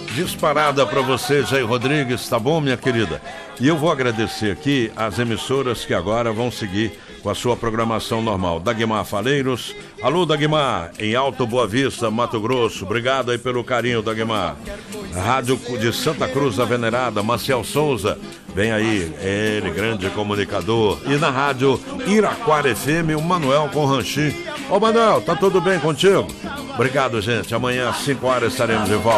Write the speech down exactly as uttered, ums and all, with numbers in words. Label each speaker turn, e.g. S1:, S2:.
S1: disparada para você, Jair Rodrigues, tá bom, minha querida? E eu vou agradecer aqui as emissoras que agora vão seguir com a sua programação normal. Dagmar Faleiros, alô Dagmar, em Alto Boa Vista, Mato Grosso, obrigado aí pelo carinho, Dagmar. Rádio de Santa Cruz da Venerada, Marcel Souza, vem aí, ele, grande comunicador. E na rádio Iraquara F M, o Manuel Conranchi. Ô Manuel, tá tudo bem contigo? Obrigado, gente, amanhã às cinco horas estaremos de volta.